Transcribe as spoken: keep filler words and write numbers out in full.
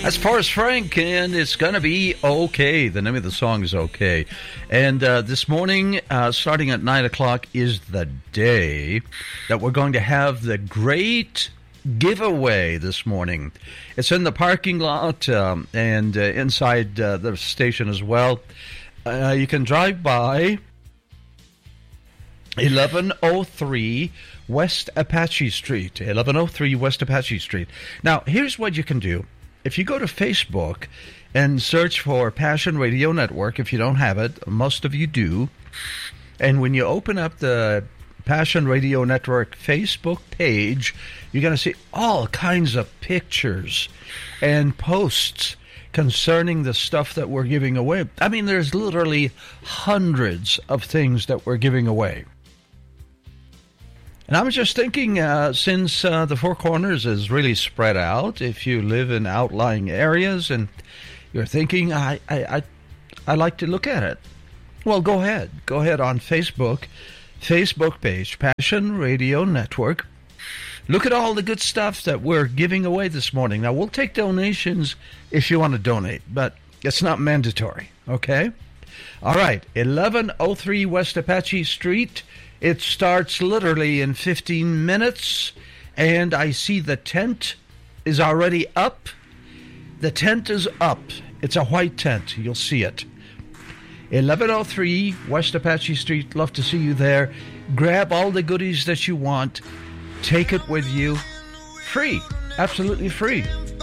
That's Forrest Frank, and it's going to be okay. The name of the song is Okay. And uh, this morning, uh, starting at nine o'clock, is the day that we're going to have the great giveaway this morning. It's in the parking lot um, and uh, inside uh, the station as well. Uh, you can drive by eleven oh three West Apache Street. eleven oh three West Apache Street. Now, here's what you can do. If you go to Facebook and search for Passion Radio Network, if you don't have it, most of you do, and when you open up the Passion Radio Network Facebook page, you're going to see all kinds of pictures and posts concerning the stuff that we're giving away. I mean, there's literally hundreds of things that we're giving away. And I was just thinking, uh, since uh, the Four Corners is really spread out, if you live in outlying areas and you're thinking, I, I, I, I like to look at it, well, go ahead. Go ahead on Facebook, Facebook page, Passion Radio Network. Look at all the good stuff that we're giving away this morning. Now, we'll take donations if you want to donate, but it's not mandatory, okay? All right, eleven oh three West Apache Street. It starts literally in fifteen minutes, and I see the tent is already up. The tent is up. It's a white tent. You'll see it. eleven oh three West Apache Street. Love to see you there. Grab all the goodies that you want. Take it with you. Free. Absolutely free.